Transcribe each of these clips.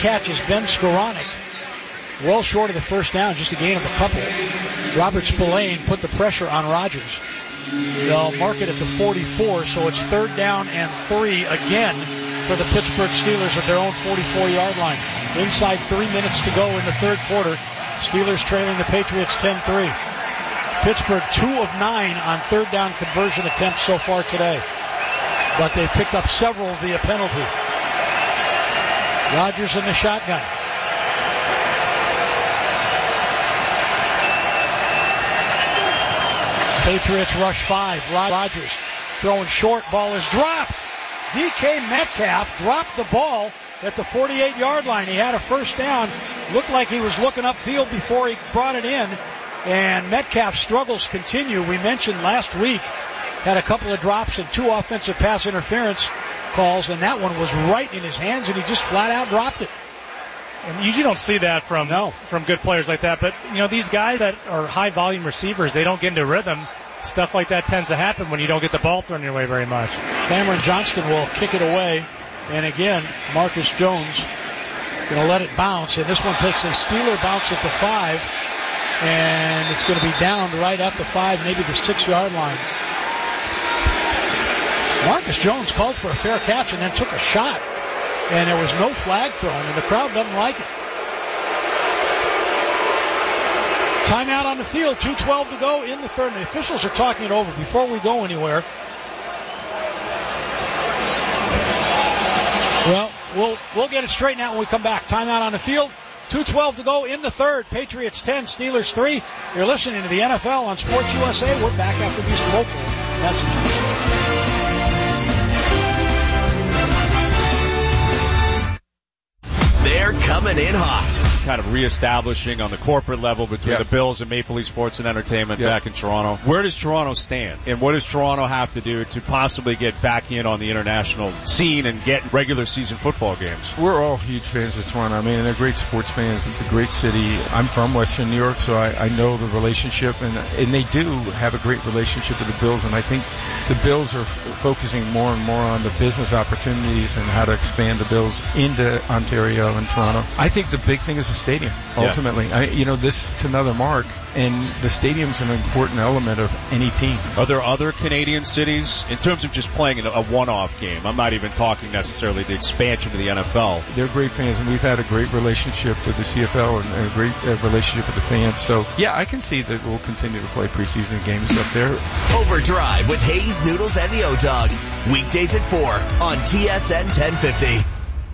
catch is Ben Skoranek. Well short of the first down, just a gain of a couple. Robert Spillane put the pressure on Rogers. They'll mark it at the 44, so it's 3rd down and 3 again for the Pittsburgh Steelers at their own 44-yard line. Inside 3 minutes to go in the third quarter. Steelers trailing the Patriots 10-3. Pittsburgh 2 of 9 on 3rd down conversion attempts so far today. But they picked up several via penalty. Rodgers in the shotgun. Patriots rush 5. Rodgers throwing short. Ball is dropped. DK Metcalf dropped the ball at the 48-yard line. He had a first down. Looked like he was looking upfield before he brought it in. And Metcalf's struggles continue. We mentioned last week had a couple of drops and 2 offensive pass interference calls, and that one was right in his hands, and he just flat out dropped it. And you usually don't see that from good players like that. But, these guys that are high-volume receivers, they don't get into rhythm. Stuff like that tends to happen when you don't get the ball thrown your way very much. Cameron Johnston will kick it away. And again, Marcus Jones going to let it bounce. And this one takes a Steeler bounce at the 5. And it's going to be down right at the 5, maybe the 6-yard line. Marcus Jones called for a fair catch and then took a shot. And there was no flag thrown, and the crowd doesn't like it. Timeout on the field, 2:12 to go in the third. And the officials are talking it over before we go anywhere. Well, we'll get it straightened out when we come back. Timeout on the field, 2:12 to go in the third. Patriots 10, Steelers 3. You're listening to the NFL on Sports USA. We're back after these local messages. They're coming in hot. Kind of reestablishing on the corporate level between the Bills and Maple Leaf Sports and Entertainment back in Toronto. Where does Toronto stand? And what does Toronto have to do to possibly get back in on the international scene and get regular season football games? We're all huge fans of Toronto. I mean, they're great sports fans. It's a great city. I'm from Western New York, so I know the relationship, and they do have a great relationship with the Bills, and I think the Bills are focusing more and more on the business opportunities and how to expand the Bills into Ontario and Toronto. I think the big thing is the stadium, ultimately. It's another mark, and the stadium's an important element of any team. Are there other Canadian cities, in terms of just playing a one-off game? I'm not even talking necessarily the expansion to the NFL. They're great fans, and we've had a great relationship with the CFL and a great relationship with the fans. So, I can see that we'll continue to play preseason games up there. Overdrive with Hayes, Noodles, and the O-Dog. Weekdays at 4 on TSN 1050.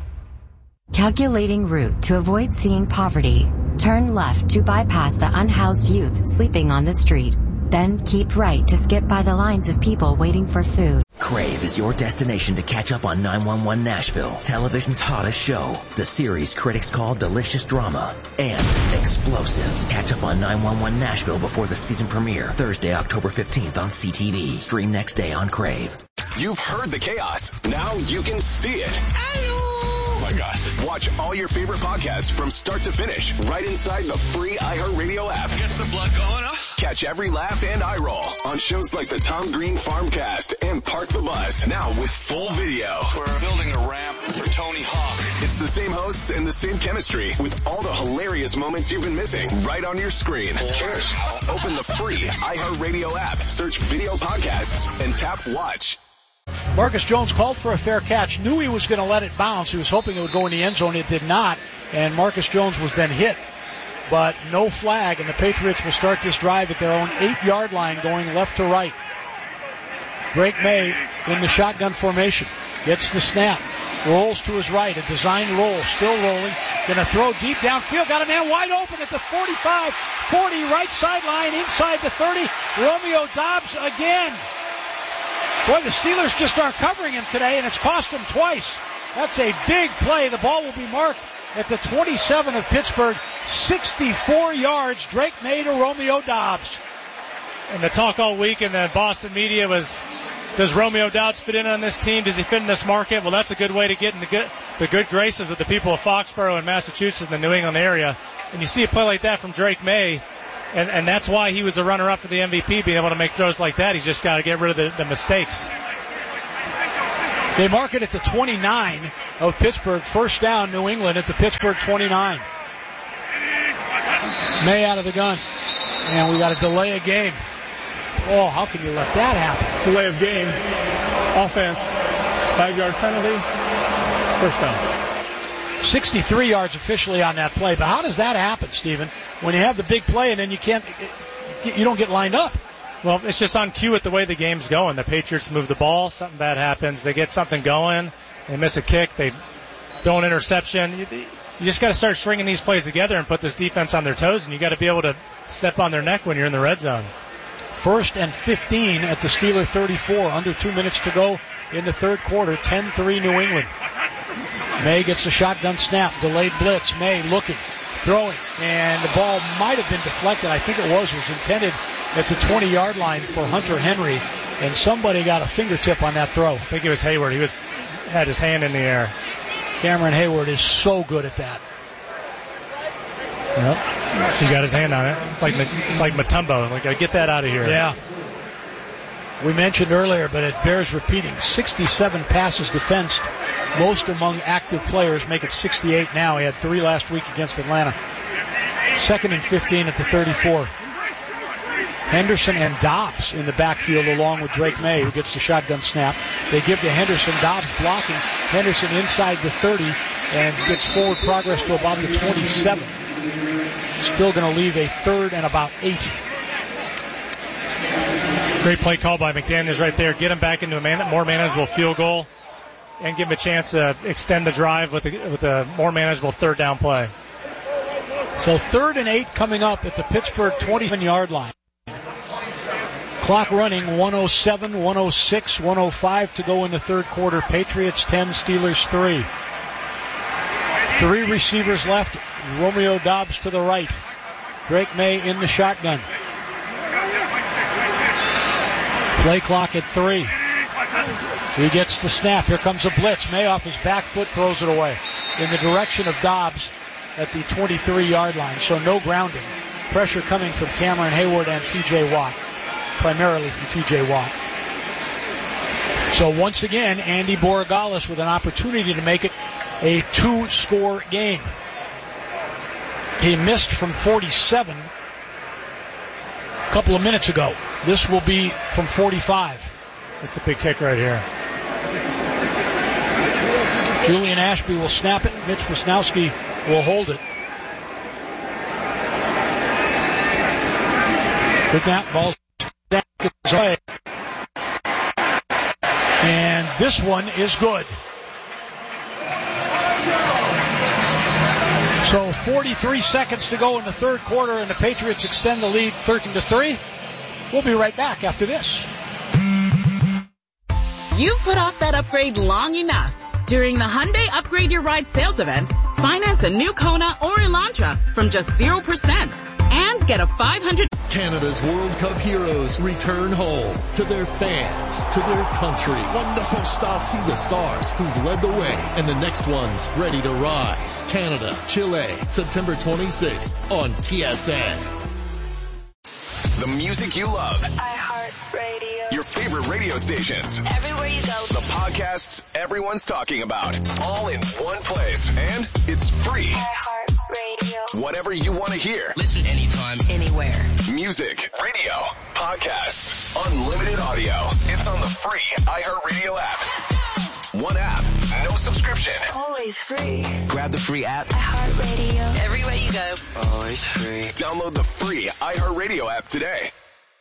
Calculating route to avoid seeing poverty. Turn left to bypass the unhoused youth sleeping on the street. Then keep right to skip by the lines of people waiting for food. Crave is your destination to catch up on 911 Nashville, television's hottest show. The series critics call delicious drama and explosive. Catch up on 911 Nashville before the season premiere, Thursday, October 15th on CTV. Stream next day on Crave. You've heard the chaos. Now you can see it. Oh my gosh. Watch all your favorite podcasts from start to finish right inside the free iHeartRadio app. Gets the blood going, huh? Catch every laugh and eye roll on shows like the Tom Green Farmcast and Park the Bus. Now with full video. We're building a ramp for Tony Hawk. It's the same hosts and the same chemistry with all the hilarious moments you've been missing right on your screen. Cheers. Open the free iHeartRadio app, search video podcasts, and tap watch. Marcus Jones called for a fair catch, knew he was going to let it bounce. He was hoping it would go in the end zone. It did not, and Marcus Jones was then hit. But no flag, and the Patriots will start this drive at their own 8-yard line going left to right. Drake May in the shotgun formation. Gets the snap. Rolls to his right. A designed roll. Still rolling. Going to throw deep downfield. Got a man wide open at the 45, 40, right sideline, inside the 30. Romeo Doubs again. Boy, the Steelers just aren't covering him today, and it's cost them twice. That's a big play. The ball will be marked at the 27 of Pittsburgh. 64 yards. Drake May to Romeo Doubs. And the talk all week in the Boston media was, does Romeo Doubs fit in on this team? Does he fit in this market? Well, that's a good way to get in the good graces of the people of Foxborough and Massachusetts and the New England area. And you see a play like that from Drake May, and that's why he was a runner-up to the MVP, being able to make throws like that. He's just got to get rid of the mistakes. They mark it at the 29 of Pittsburgh. First down, New England at the Pittsburgh 29. May out of the gun. And we got a delay of game. Oh, how can you let that happen? Delay of game. Offense. 5-yard penalty. First down. 63 yards officially on that play. But how does that happen, Stephen, when you have the big play and then you don't get lined up? Well, it's just on cue with the way the game's going. The Patriots move the ball, something bad happens, they get something going, they miss a kick, they throw an interception. You just got to start stringing these plays together and put this defense on their toes, and you got to be able to step on their neck when you're in the red zone. 1st and 15 at the Steeler 34. Under 2 minutes to go in the third quarter. 10-3 New England. May gets the shotgun snap. Delayed blitz. May looking, throwing, and the ball might have been deflected. I think it was intended at the 20-yard line for Hunter Henry, and somebody got a fingertip on that throw. I think it was Hayward. He had his hand in the air. Cameron Hayward is so good at that. Yep. He got his hand on it. It's like Mutombo. Like, get that out of here. Yeah. We mentioned earlier, but it bears repeating. 67 passes defensed, most among active players. Make it 68 now. He had 3 last week against Atlanta. 2nd and 15 at the 34. Henderson and Dobbs in the backfield along with Drake May, who gets the shotgun snap. They give to Henderson. Dobbs blocking. Henderson inside the 30 and gets forward progress to about the 27. Still going to leave a 3rd and about 8. Great play call by McDaniels right there. Get him back into a more manageable field goal and give him a chance to extend the drive with a more manageable 3rd down play. So 3rd and 8 coming up at the Pittsburgh 27-yard line. Clock running, 107, 106, 105 to go in the third quarter. Patriots 10, Steelers 3. 3 receivers left. Romeo Dobbs to the right. Drake May in the shotgun. Play clock at 3. He gets the snap. Here comes a blitz. May off his back foot throws it away in the direction of Dobbs at the 23-yard line. So no grounding. Pressure coming from Cameron Hayward and T.J. Watt. Primarily from T.J. Watt. So once again, Andy Borregales with an opportunity to make it a 2-score game. He missed from 47 a couple of minutes ago. This will be from 45. That's a big kick right here. Julian Ashby will snap it. Mitch Wisnowski will hold it. Good snap. Ball's away. And this one is good. So 43 seconds to go in the third quarter, and the Patriots extend the lead 13-3. We'll be right back after this. You've put off that upgrade long enough. During the Hyundai Upgrade Your Ride sales event, finance a new Kona or Elantra from just 0% and get a $500. Canada's World Cup heroes return home to their fans, to their country. Wonderful start. See the stars who've led the way and the next ones ready to rise. Canada, Chile, September 26th on TSN. The music you love. iHeartRadio. Your favorite radio stations. Everywhere you go. The podcasts everyone's talking about. All in one place. And it's free. iHeartRadio. Whatever you want to hear. Listen anytime, anywhere. Music, radio, podcasts, unlimited audio. It's on the free iHeartRadio app. One app, no subscription. Always free. Grab the free app. iHeartRadio. Everywhere you go. Always free. Download the free iHeartRadio app today.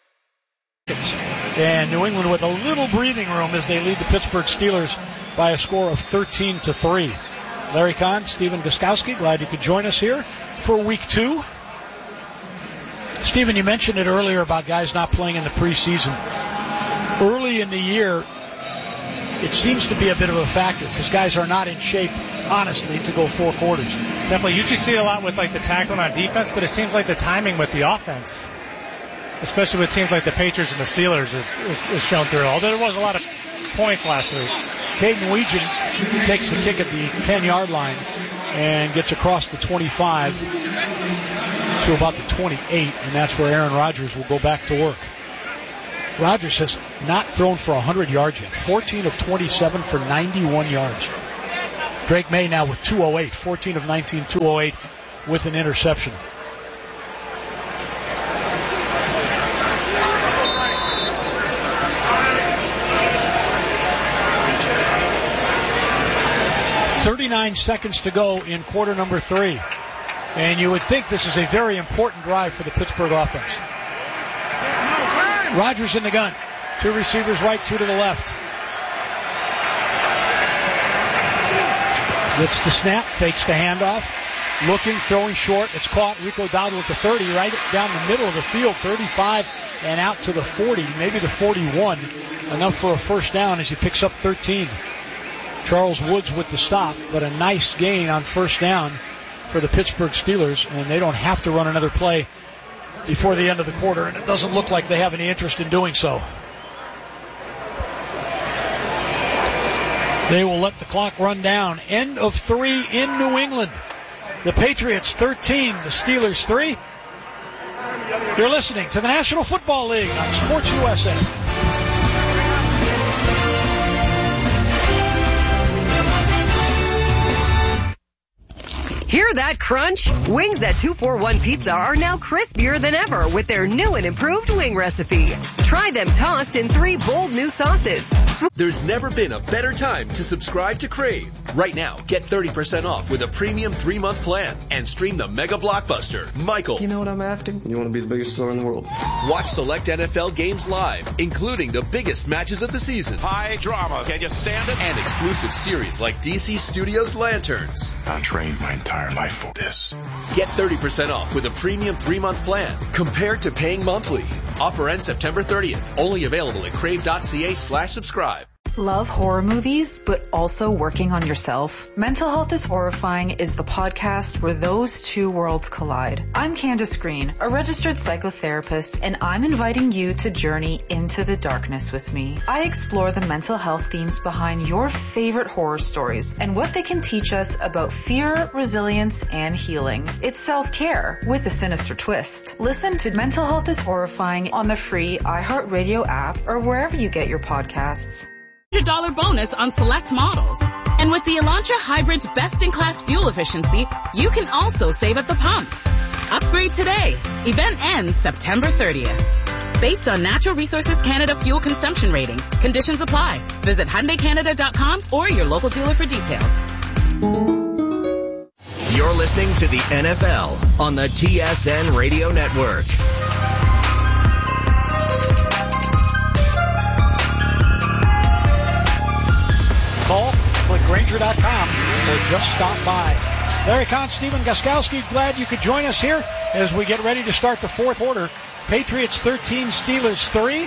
And New England with a little breathing room as they lead the Pittsburgh Steelers by a score of 13-3. Larry Kahn, Stephen Gostkowski, glad you could join us here for week 2. Stephen, you mentioned it earlier about guys not playing in the preseason. Early in the year, it seems to be a bit of a factor because guys are not in shape, honestly, to go 4 quarters. Definitely. Usually see a lot with like the tackling on defense, but it seems like the timing with the offense, especially with teams like the Patriots and the Steelers, is shown through. Although there was a lot of points last week. Caden Weegan takes the kick at the 10-yard line and gets across the 25 to about the 28, and that's where Aaron Rodgers will go back to work. Rodgers has not thrown for 100 yards yet. 14 of 27 for 91 yards. Drake May now with 208. 14 of 19, 208 with an interception. .39 seconds to go in quarter number 3. And you would think this is a very important drive for the Pittsburgh offense. Rodgers in the gun. 2 receivers right, 2 to the left. Gets the snap, takes the handoff. Looking, throwing short. It's caught. Rico Dowdle at the 30, right down the middle of the field. 35 and out to the 40, maybe the 41. Enough for a first down as he picks up 13. Charles Woods with the stop, but a nice gain on first down for the Pittsburgh Steelers, and they don't have to run another play before the end of the quarter, and it doesn't look like they have any interest in doing so. They will let the clock run down. End of 3 in New England. The Patriots 13, the Steelers 3. You're listening to the National Football League on Sports USA. Hear that crunch? Wings at 241 Pizza are now crispier than ever with their new and improved wing recipe. Try them tossed in 3 bold new sauces. There's never been a better time to subscribe to Crave. Right now, get 30% off with a premium 3-month plan and stream the mega blockbuster, Michael. You know what I'm after? You want to be the biggest star in the world. Watch select NFL games live, including the biggest matches of the season. High drama. Can you stand it? And exclusive series like DC Studios Lanterns. I trained my entire life for this. Get 30% off with a premium 3-month plan compared to paying monthly. Offer ends September 30th. Only available at crave.ca/subscribe. Love horror movies, but also working on yourself? Mental Health is Horrifying is the podcast where those two worlds collide. I'm Candace Green, a registered psychotherapist, and I'm inviting you to journey into the darkness with me. I explore the mental health themes behind your favorite horror stories and what they can teach us about fear, resilience, and healing. It's self-care with a sinister twist. Listen to Mental Health is Horrifying on the free iHeartRadio app or wherever you get your podcasts. $100 bonus on select models. And with the Elantra Hybrid's best-in-class fuel efficiency, you can also save at the pump. Upgrade today. Event ends September 30th. Based on Natural Resources Canada fuel consumption ratings, conditions apply. Visit HyundaiCanada.com or your local dealer for details. You're listening to the NFL on the TSN Radio Network. Call, click Grainger.com, or just stop by. Larry Kahn, Stephen Gostkowski, glad you could join us here as we get ready to start the fourth quarter. Patriots 13, Steelers 3.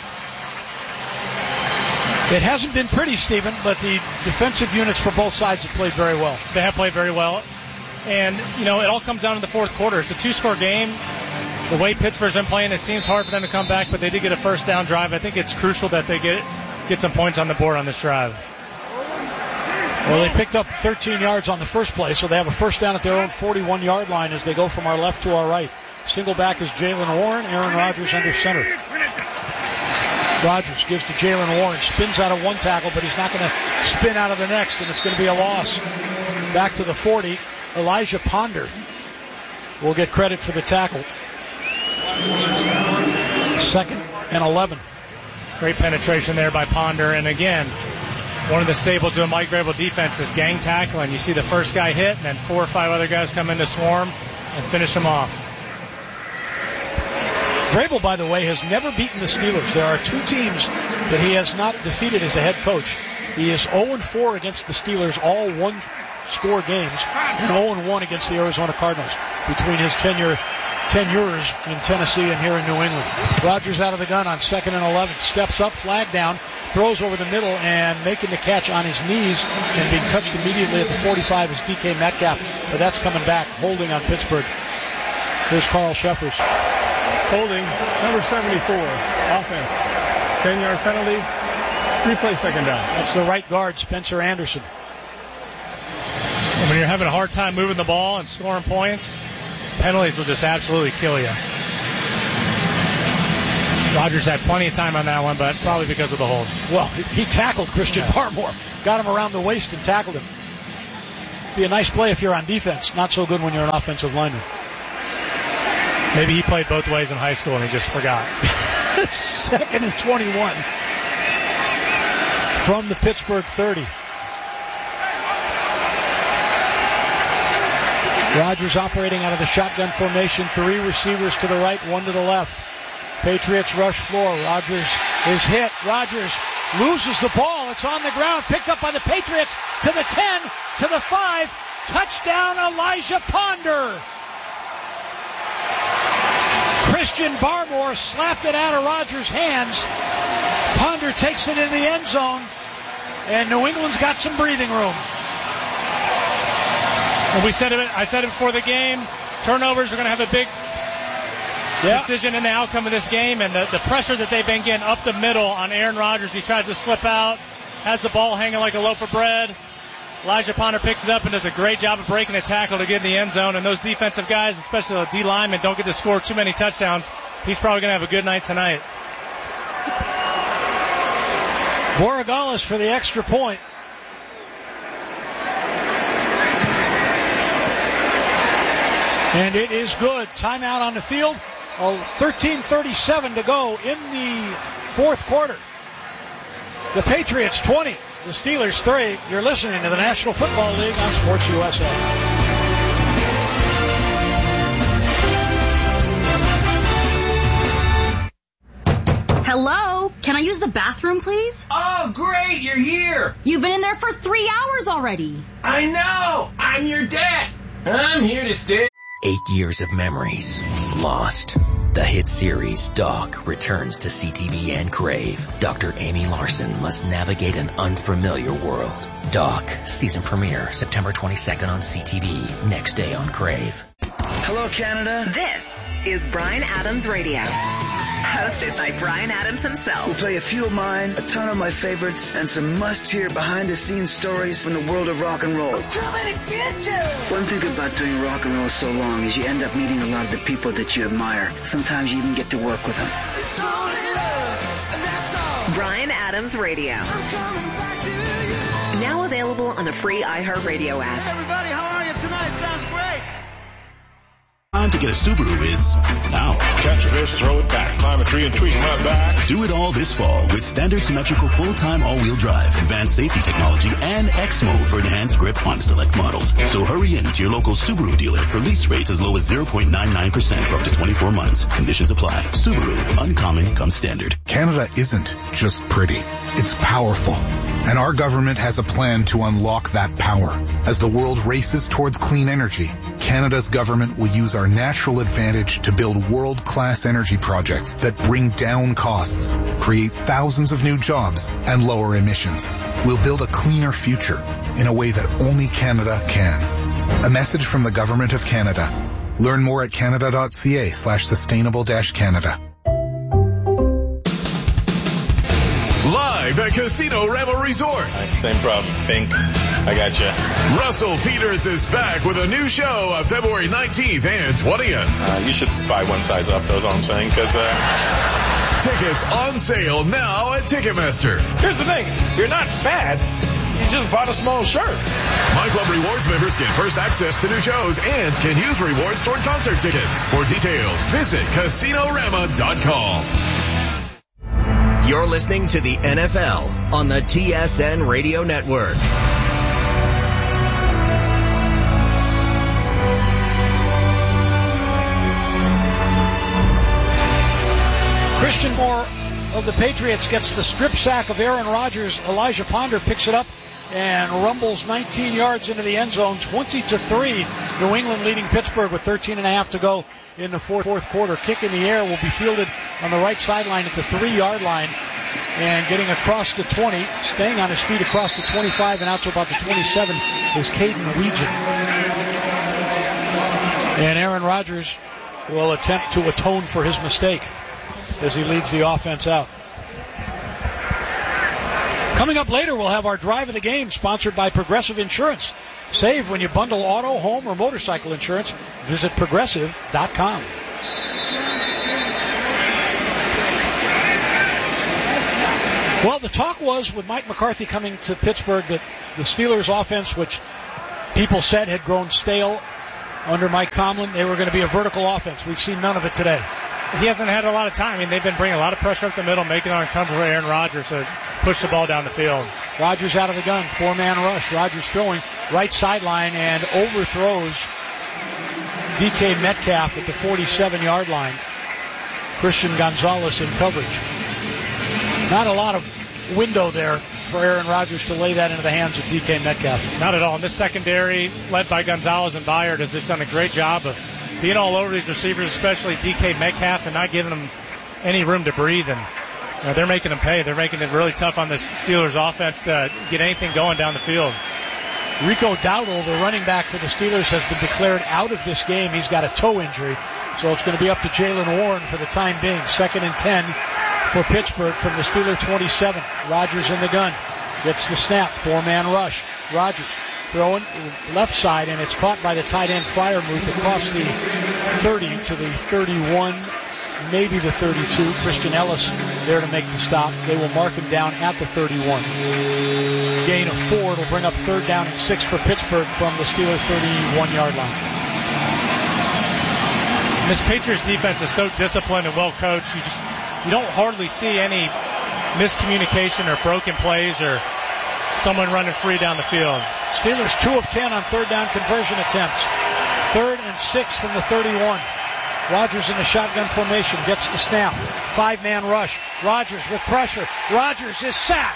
It hasn't been pretty, Stephen, but the defensive units for both sides have played very well. They have played very well. And, you know, it all comes down to the fourth quarter. It's a 2-score game. The way Pittsburgh's been playing, it seems hard for them to come back, but they did get a first down drive. I think it's crucial that they get some points on the board on this drive. Well, they picked up 13 yards on the first play, so they have a first down at their own 41-yard line as they go from our left to our right. Single back is Jalen Warren. Aaron Rodgers under center. Rodgers gives to Jalen Warren. Spins out of one tackle, but he's not going to spin out of the next, and it's going to be a loss. Back to the 40. Elijah Ponder will get credit for the tackle. 2nd and 11. Great penetration there by Ponder, and again, one of the staples of a Mike Vrabel defense is gang tackling. You see the first guy hit, and then 4 or 5 other guys come in to swarm and finish him off. Vrabel, by the way, has never beaten the Steelers. There are 2 teams that he has not defeated as a head coach. He is 0-4 against the Steelers, all one-score games, and 0-1 against the Arizona Cardinals between his tenures in Tennessee and here in New England. Rodgers out of the gun on 2nd and 11. Steps up, flag down, throws over the middle, and making the catch on his knees and being touched immediately at the 45 is DK Metcalf. But that's coming back, holding on Pittsburgh. Here's Carl Sheffers. Holding, number 74, offense. 10-yard penalty, replay second down. That's the right guard, Spencer Anderson. And when you're having a hard time moving the ball and scoring points, penalties will just absolutely kill you. Rodgers had plenty of time on that one, but probably because of the hold. Well, he tackled Christian Barmore. Got him around the waist and tackled him. Be a nice play if you're on defense. Not so good when you're an offensive lineman. Maybe he played both ways in high school and he just forgot. 2nd and 21 from the Pittsburgh 30. Rodgers operating out of the shotgun formation. 3 receivers to the right, 1 to the left. Patriots rush floor. Rodgers is hit. Rodgers loses the ball. It's on the ground. Picked up by the Patriots to the 10, to the 5. Touchdown, Elijah Ponder. Christian Barmore slapped it out of Rodgers' hands. Ponder takes it into the end zone. And New England's got some breathing room. And I said it before the game. Turnovers are going to have a big decision in the outcome of this game. And the pressure that they've been getting up the middle on Aaron Rodgers. He tries to slip out, has the ball hanging like a loaf of bread. Elijah Ponder picks it up and does a great job of breaking a tackle to get in the end zone. And those defensive guys, especially the D linemen, don't get to score too many touchdowns. He's probably going to have a good night tonight. Borregales for the extra point. And it is good. Timeout on the field. 13:37 to go in the fourth quarter. The Patriots 20, the Steelers 3. You're listening to the National Football League on Sports USA. Hello? Can I use the bathroom, please? Oh, great, you're here. You've been in there for 3 hours already. I know. I'm your dad. I'm here to stay. 8 years of memories lost. The hit series Doc returns to CTV and Crave. Dr. Amy Larson must navigate an unfamiliar world. Doc, season premiere, September 22nd on CTV, next day on Crave. Hello, Canada. This is Bryan Adams Radio. Hosted by Bryan Adams himself. We'll play a few of mine, a ton of my favorites, and some must-hear behind-the-scenes stories from the world of rock and roll. One thing about doing rock and roll so long is you end up meeting a lot of the people that you admire. Sometimes you even get to work with them. Bryan Adams Radio. Now available on the free iHeartRadio app. Everybody, how are you tonight? Sounds great. Time to get a Subaru is now. Catch this, throw it back, climb a tree and tweak my back. Do it all this fall with standard symmetrical full-time all-wheel drive, advanced safety technology, and X mode for enhanced grip on select models. So hurry in to your local Subaru dealer for lease rates as low as 0.99% for up to 24 months. Conditions apply. Subaru, uncommon comes standard. Canada isn't just pretty. It's powerful. And our government has a plan to unlock that power. As the world races towards clean energy, Canada's government will use our natural advantage to build world-class energy projects that bring down costs, create thousands of new jobs, and lower emissions. We'll build a cleaner future in a way that only Canada can. A message from the Government of Canada. Learn more at canada.ca/sustainable-Canada. Live at Casino Rebel Resort. Same problem. Pink. I got you. Russell Peters is back with a new show on February 19th and 20th. You should buy one size up, that's all I'm saying, because tickets on sale now at Ticketmaster. Here's the thing. You're not fat. You just bought a small shirt. My Club Rewards members get first access to new shows and can use rewards toward concert tickets. For details, visit CasinoRama.com. You're listening to the NFL on the TSN Radio Network. Christian Moore of the Patriots gets the strip sack of Aaron Rodgers. Elijah Ponder picks it up and rumbles 19 yards into the end zone, 20-3. New England leading Pittsburgh with 13.5 to go in the fourth quarter. Kick in the air will be fielded on the right sideline at the 3-yard line. And getting across the 20, staying on his feet across the 25 and out to about the 27 is Caden Weegan. And Aaron Rodgers will attempt to atone for his mistake as he leads the offense out. Coming up later, we'll have our Drive of the Game sponsored by Progressive Insurance. Save when you bundle auto, home, or motorcycle insurance. Visit Progressive.com. Well, the talk was with Mike McCarthy coming to Pittsburgh that the Steelers' offense, which people said had grown stale under Mike Tomlin, they were going to be a vertical offense. We've seen none of it today. He hasn't had a lot of time. I mean, they've been bringing a lot of pressure up the middle, making it uncomfortable for Aaron Rodgers to push the ball down the field. Rodgers out of the gun, 4-man rush. Rodgers throwing right sideline and overthrows DK Metcalf at the 47-yard line. Christian Gonzalez in coverage. Not a lot of window there for Aaron Rodgers to lay that into the hands of DK Metcalf. Not at all. And this secondary, led by Gonzalez and Byard, has just done a great job of being all over these receivers, especially DK Metcalf, and not giving them any room to breathe. And they're making them pay. They're making it really tough on the Steelers offense to get anything going down the field. Rico Dowdle, the running back for the Steelers, has been declared out of this game. He's got a toe injury, so it's going to be up to Jaylen Warren for the time being. 2nd and 10 for Pittsburgh from the Steeler 27. Rodgers in the gun. Gets the snap. 4-man rush. Rodgers throwing left side, and it's caught by the tight end Freiermuth across the 30 to the 31, maybe the 32. Christian Ellis there to make the stop. They will mark him down at the 31. Gain of 4. It'll bring up 3rd down and 6 for Pittsburgh from the Steeler 31-yard line. And this Patriots defense is so disciplined and well coached. You don't hardly see any miscommunication or broken plays or someone running free down the field. Steelers 2 of 10 on 3rd down conversion attempts. 3rd and 6 from the 31. Rodgers in the shotgun formation gets the snap. 5-man rush. Rodgers with pressure. Rodgers is sacked.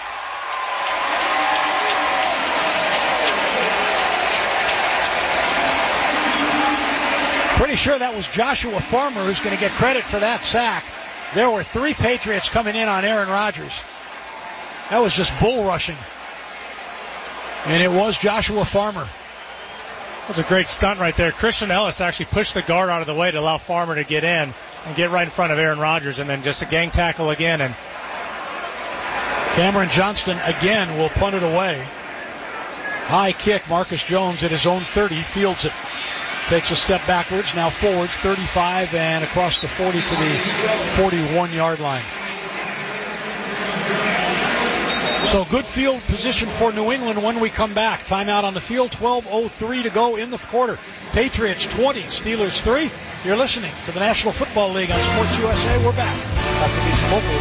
Pretty sure that was Joshua Farmer who's going to get credit for that sack. There were 3 Patriots coming in on Aaron Rodgers. That was just bull rushing. And it was Joshua Farmer. That was a great stunt right there. Christian Ellis actually pushed the guard out of the way to allow Farmer to get in and get right in front of Aaron Rodgers, and then just a gang tackle again. And Cameron Johnston again will punt it away. High kick. Marcus Jones at his own 30 fields it. Takes a step backwards, now forwards, 35 and across the 40 to the 41-yard line. So good field position for New England when we come back. Timeout on the field, 12:03 to go in the quarter. Patriots 20, Steelers 3. You're listening to the National Football League on Sports USA. We're back after these local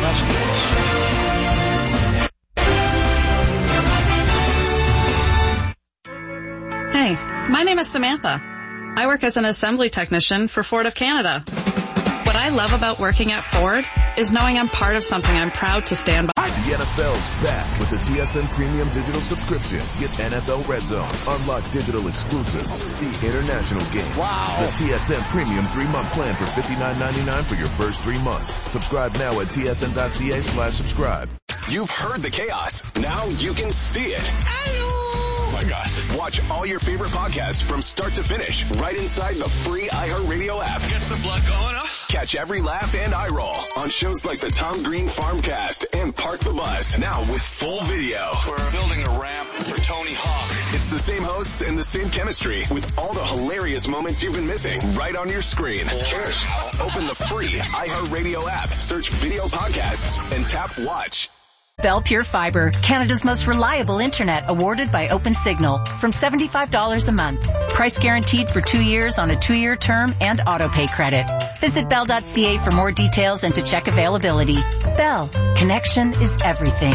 messages. Hey, my name is Samantha. I work as an assembly technician for Ford of Canada. What I love about working at Ford is knowing I'm part of something I'm proud to stand by. The NFL's back with the TSN Premium Digital subscription. Get NFL Red Zone, unlock digital exclusives, see international games. Wow. The TSN Premium 3-month plan for $59.99 for your first 3 months. Subscribe now at tsn.ca/subscribe. You've heard the chaos. Now you can see it. Oh my gosh. Watch all your favorite podcasts from start to finish right inside the free iHeartRadio app. Gets the blood going, huh? Catch every laugh and eye roll on shows like the Tom Green Farmcast and Park the Bus. Now with full video. We're building a ramp for Tony Hawk. It's the same hosts and the same chemistry with all the hilarious moments you've been missing right on your screen. Open the free iHeartRadio app, search video podcasts, and tap watch. Bell Pure Fiber, Canada's most reliable internet, awarded by OpenSignal, from $75 a month. Price guaranteed for 2 years on a 2-year term and auto-pay credit. Visit bell.ca for more details and to check availability. Bell, connection is everything.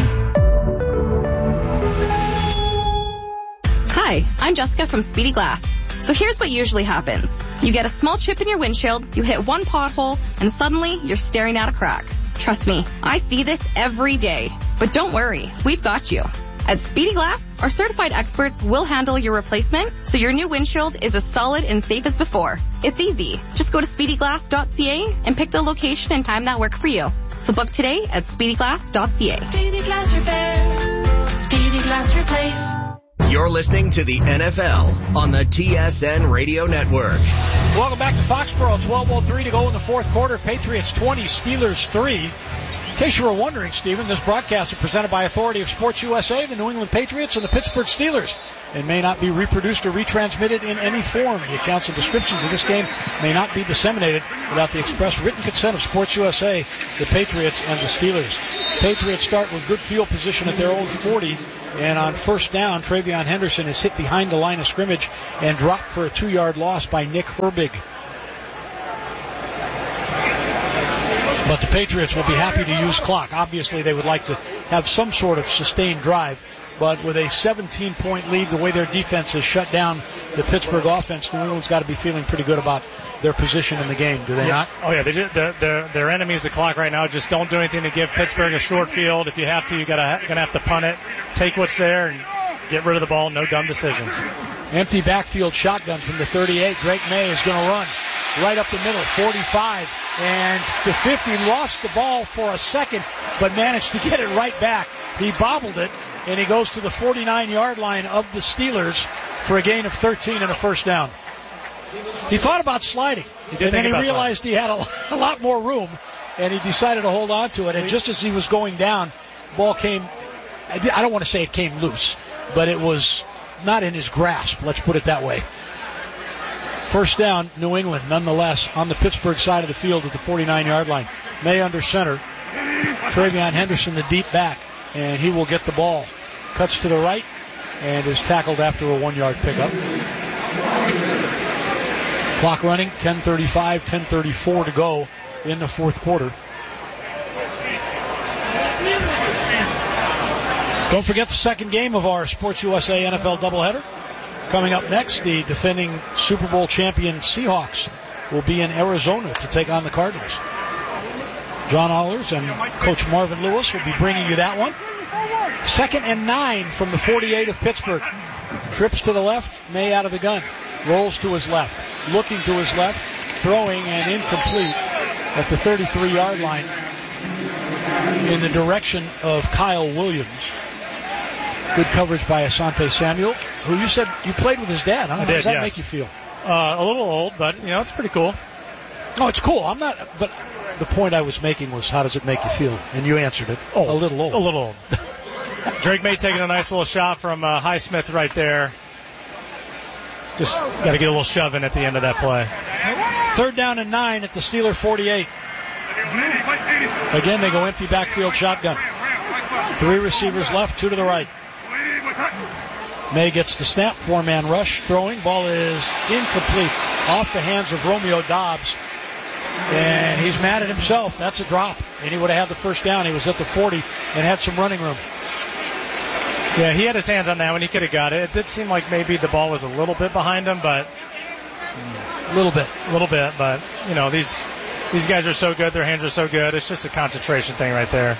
Hi, I'm Jessica from Speedy Glass. So here's what usually happens. You get a small chip in your windshield, you hit one pothole, and suddenly you're staring at a crack. Trust me, I see this every day. But don't worry, we've got you. At Speedy Glass, our certified experts will handle your replacement so your new windshield is as solid and safe as before. It's easy. Just go to speedyglass.ca and pick the location and time that work for you. So book today at speedyglass.ca. Speedy Glass Repair. Speedy Glass Replace. You're listening to the NFL on the TSN Radio Network. Welcome back to Foxborough. 12:03 to go in the fourth quarter. Patriots 20, Steelers 3. case you were wondering, Stephen, this broadcast is presented by authority of Sports USA, the New England Patriots, and the Pittsburgh Steelers, and may not be reproduced or retransmitted in any form. The accounts and descriptions of this game may not be disseminated without the express written consent of Sports USA, the Patriots, and the Steelers. Patriots start with good field position at their own 40, and on first down, Travion Henderson is hit behind the line of scrimmage and dropped for a 2-yard loss by Nick Herbig. But the Patriots will be happy to use clock. Obviously, they would like to have some sort of sustained drive. But with a 17-point lead, the way their defense has shut down the Pittsburgh offense, New England's got to be feeling pretty good about their position in the game, do they not? Oh, yeah. Their enemies, the clock right now, just don't do anything to give Pittsburgh a short field. If you have to, you're gonna have to punt it, take what's there, and get rid of the ball. No dumb decisions. Empty backfield shotgun from the 38. Drake May is going to run right up the middle, 45, and the 50. Lost the ball for a second, but managed to get it right back. He bobbled it, and he goes to the 49-yard line of the Steelers for a gain of 13 and a first down. He thought about sliding, and then he realized he had a lot more room, and he decided to hold on to it. And just as he was going down, the ball came, I don't want to say it came loose, but it was not in his grasp, let's put it that way. First down, New England, nonetheless, on the Pittsburgh side of the field at the 49-yard line. May under center. Travion Henderson, the deep back, and he will get the ball. Cuts to the right and is tackled after a 1-yard pickup. Clock running, 10:35, 10:34 to go in the fourth quarter. Don't forget the second game of our Sports USA NFL doubleheader. Coming up next, the defending Super Bowl champion Seahawks will be in Arizona to take on the Cardinals. John Allers and Coach Marvin Lewis will be bringing you that one. 2nd and 9 from the 48 of Pittsburgh. Trips to the left, May out of the gun. Rolls to his left, looking to his left, throwing and incomplete at the 33-yard line in the direction of Kyle Williams. Good coverage by Asante Samuel, who you said you played with his dad. How does that make you feel? A little old, but, it's pretty cool. No, it's cool. I'm not, but the point I was making was, how does it make you feel? And you answered it. Old. A little old. A little old. Drake May taking a nice little shot from Highsmith right there. Just got to get a little shove in at the end of that play. 3rd down and 9 at the Steeler 48. Again, they go empty backfield shotgun. 3 receivers left, 2 to the right. May gets the snap, 4-man rush, throwing. Ball is incomplete, off the hands of Romeo Doubs. And he's mad at himself. That's a drop. And he would have had the first down. He was at the 40 and had some running room. Yeah, he had his hands on that one. He could have got it. It did seem like maybe the ball was a little bit behind him, but a little bit. But these guys are so good. Their hands are so good. It's just a concentration thing right there.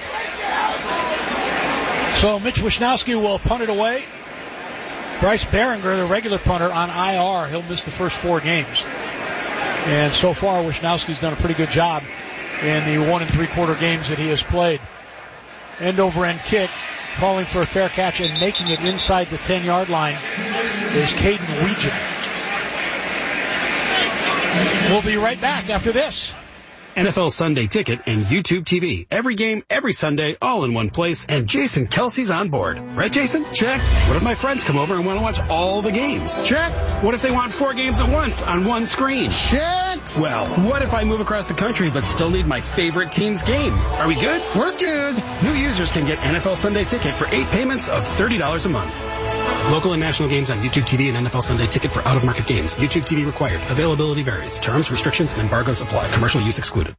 So Mitch Wisnowski will punt it away. Bryce Behringer, the regular punter, on IR. He'll miss the first 4 games. And so far, Wisnowski's done a pretty good job in the 1 3/4 games that he has played. End-over-end kick, calling for a fair catch and making it inside the 10-yard line is Caden Weegan. We'll be right back after this. NFL Sunday Ticket and YouTube TV. Every game, every Sunday, all in one place. And Jason Kelsey's on board. Right, Jason? Check. What if my friends come over and want to watch all the games? Check. What if they want 4 games at once on one screen? Check. Well, what if I move across the country but still need my favorite team's game? Are we good? We're good. New users can get NFL Sunday Ticket for 8 payments of $30 a month. Local and national games on YouTube TV and NFL Sunday Ticket for out-of-market games. YouTube TV required. Availability varies. Terms, restrictions, and embargoes apply. Commercial use excluded.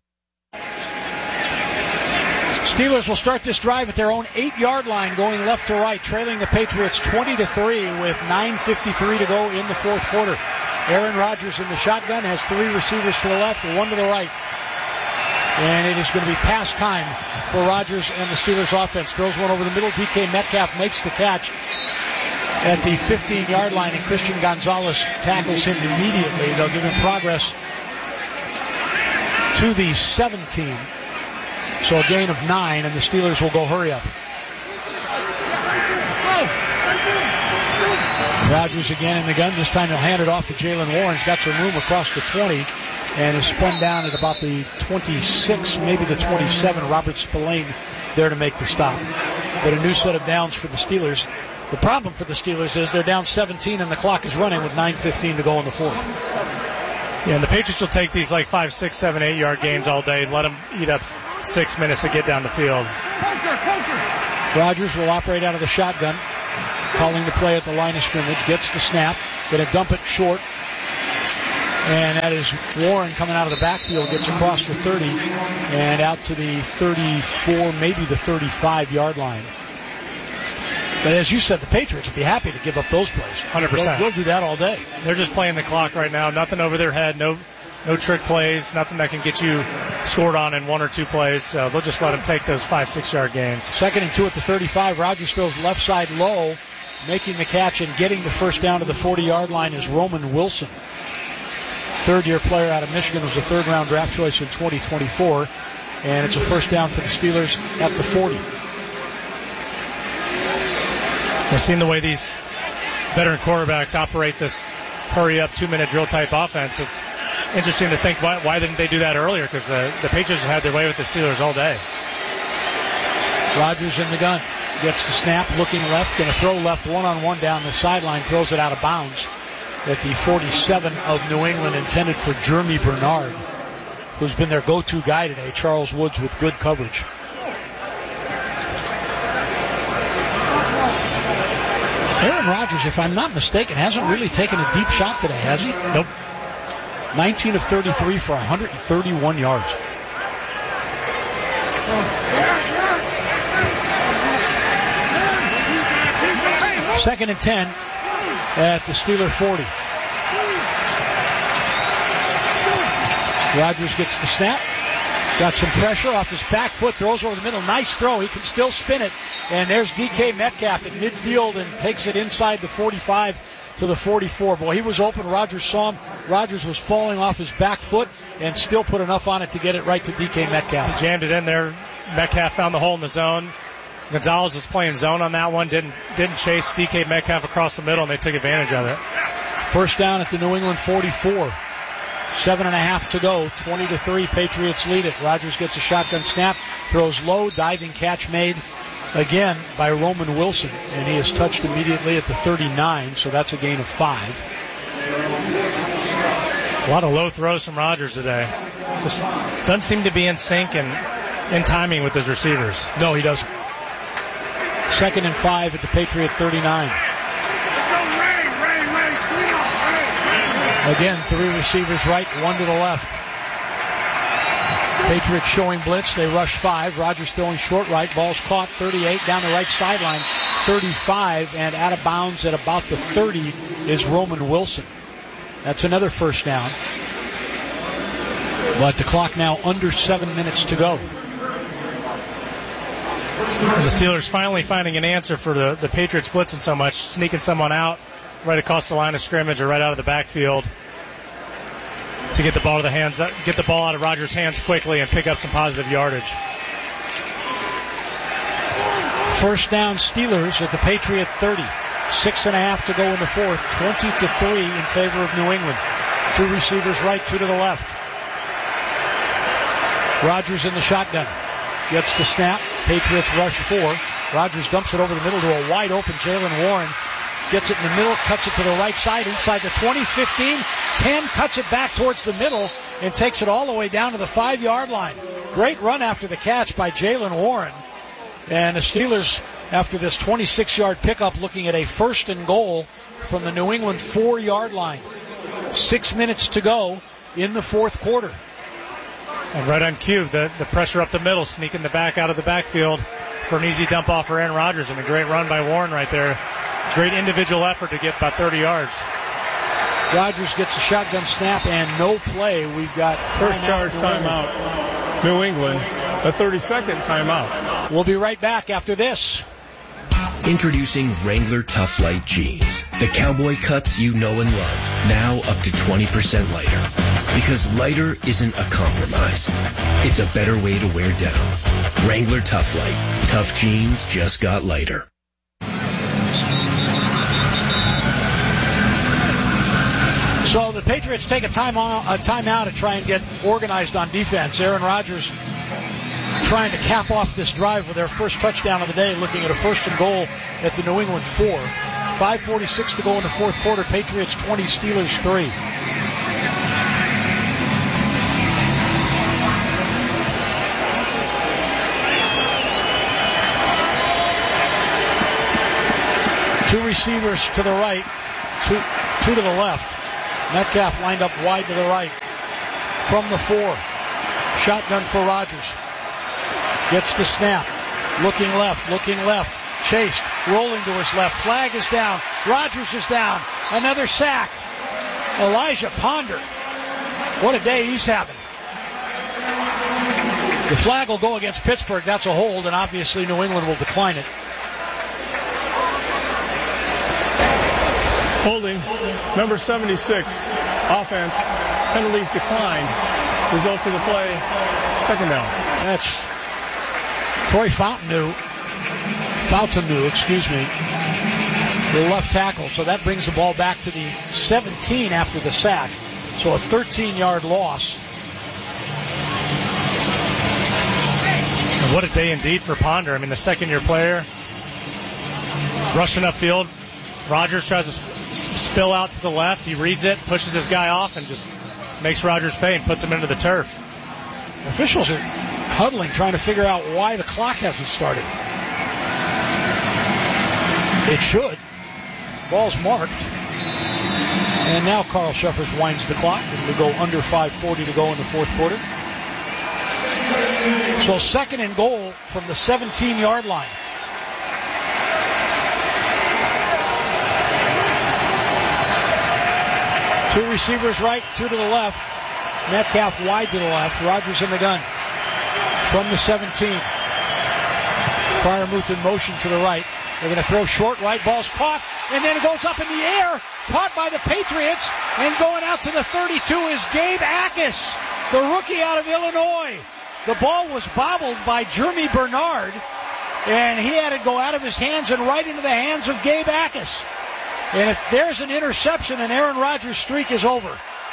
Steelers will start this drive at their own 8-yard line, going left to right, trailing the Patriots 20-3 with 9:53 to go in the fourth quarter. Aaron Rodgers in the shotgun has 3 receivers to the left and 1 to the right. And it is going to be pass time for Rodgers and the Steelers offense. Throws one over the middle. DK Metcalf makes the catch at the 15-yard line, and Christian Gonzalez tackles him immediately. They'll give him progress to the 17. So a gain of 9, and the Steelers will go hurry up. Rodgers again in the gun. This time he'll hand it off to Jalen Warren. He's got some room across the 20. and is spun down at about the 26, maybe the 27. Robert Spillane there to make the stop. But a new set of downs for the Steelers. The problem for the Steelers is they're down 17 and the clock is running with 9:15 to go in the fourth. Yeah, and the Patriots will take these like 5, 6, 7, 8 yard gains all day and let them eat up 6 minutes to get down the field. Rodgers will operate out of the shotgun, calling the play at the line of scrimmage, gets the snap, going to dump it short. And that is Warren coming out of the backfield, gets across the 30 and out to the 34, maybe the 35-yard line. But as you said, the Patriots would be happy to give up those plays. 100%. They'll do that all day. They're just playing the clock right now. Nothing over their head. No trick plays. Nothing that can get you scored on in 1 or 2 plays. So they'll just let them take those 5, 6 yard gains. 2nd and 2 at the 35. Rodgers throws left side low. Making the catch and getting the first down to the 40-yard line is Roman Wilson. Third-year player out of Michigan, was a third-round draft choice in 2024. And it's a first down for the Steelers at the 40. We've seen the way these veteran quarterbacks operate this hurry-up 2-minute drill type offense. It's interesting to think why didn't they do that earlier, because the Patriots have had their way with the Steelers all day. Rodgers in the gun. Gets the snap, looking left, going to throw left one-on-one down the sideline, throws it out of bounds at the 47 of New England, intended for Jeremy Bernard, who's been their go-to guy today. Charles Woods with good coverage. Aaron Rodgers, if I'm not mistaken, hasn't really taken a deep shot today, has he? Nope. 19 of 33 for 131 yards. Second and 10 at the Steeler 40. Rodgers gets the snap. Got some pressure off his back foot. Throws over the middle. Nice throw. He can still spin it. And there's DK Metcalf at midfield and takes it inside the 45 to the 44. Boy, he was open. Rodgers saw him. Rodgers was falling off his back foot and still put enough on it to get it right to DK Metcalf. He jammed it in there. Metcalf found the hole in the zone. Gonzalez was playing zone on that one. Didn't chase DK Metcalf across the middle, and they took advantage of it. First down at the New England 44. 7.5 to go. 20-3. Patriots lead it. Rodgers gets a shotgun snap. Throws low. Diving catch made again by Roman Wilson. And he is touched immediately at the 39. So that's a gain of 5. A lot of low throws from Rodgers today. Just doesn't seem to be in sync and in timing with his receivers. No, he doesn't. 2nd and 5 at the Patriot 39. Again, 3 receivers right, 1 to the left. Patriots showing blitz. They rush 5. Rodgers throwing short right. Ball's caught. 38 down the right sideline. 35 and out of bounds at about the 30 is Roman Wilson. That's another first down. But the clock now under 7 minutes to go. The Steelers finally finding an answer for the Patriots blitzing so much, sneaking someone out right across the line of scrimmage or right out of the backfield to get the ball out of Rodgers' hands quickly and pick up some positive yardage. First down Steelers at the Patriot 30. 6.5 to go in the fourth. 20-3 in favor of New England. 2 receivers right, 2 to the left. Rodgers in the shotgun. Gets the snap. Patriots rush 4. Rodgers dumps it over the middle to a wide open Jaylen Warren. Gets it in the middle, cuts it to the right side, inside the 20, 15, 10, cuts it back towards the middle, and takes it all the way down to the 5-yard line. Great run after the catch by Jaylen Warren. And the Steelers, after this 26-yard pickup, looking at a 1st and goal from the New England 4-yard line. 6 minutes to go in the fourth quarter. And right on cue, the pressure up the middle, sneaking the back out of the backfield for an easy dump off for Aaron Rodgers, and a great run by Warren right there. Great individual effort to get about 30 yards. Rodgers gets a shotgun snap and no play. We've got first charge timeout. New England, a 30-second timeout. We'll be right back after this. Introducing Wrangler Tough Light Jeans. The cowboy cuts you know and love. Now up to 20% lighter. Because lighter isn't a compromise. It's a better way to wear down. Wrangler Tough Light. Tough jeans just got lighter. So the Patriots take a timeout to try and get organized on defense. Aaron Rodgers trying to cap off this drive with their first touchdown of the day, looking at a 1st and goal at the New England 4. 5:46 to go in the fourth quarter. Patriots 20, Steelers 3. Two receivers to the right, two to the left. Metcalf lined up wide to the right. From the 4. Shotgun for Rodgers. Gets the snap. Looking left. Chased. Rolling to his left. Flag is down. Rodgers is down. Another sack. Elijah Ponder. What a day he's having. The flag will go against Pittsburgh. That's a hold, and obviously New England will decline it. Holding. Number 76. Offense. Penalties declined. Result of the play. 2nd down. That's Troy Fountain, the left tackle. So that brings the ball back to the 17 after the sack. So a 13-yard loss. And what a day indeed for Ponder. I mean, the second-year player rushing upfield. Rodgers tries to spill out to the left. He reads it, pushes his guy off, and just makes Rodgers pay and puts him into the turf. Officials are huddling, trying to figure out why the clock hasn't started. It should. Ball's marked. And now Carl Shuffers winds the clock. It'll go under 5:40 to go in the fourth quarter. So 2nd and goal from the 17-yard line. Two receivers right, two to the left. Metcalf wide to the left. Rodgers in the gun. From the 17. Freiermuth in motion to the right. They're going to throw short right. Ball's caught. And then it goes up in the air. Caught by the Patriots. And going out to the 32 is Gabe Akis, the rookie out of Illinois. The ball was bobbled by Jeremy Bernard. And he had it go out of his hands and right into the hands of Gabe Akis. And if there's an interception, then Aaron Rodgers' streak is over.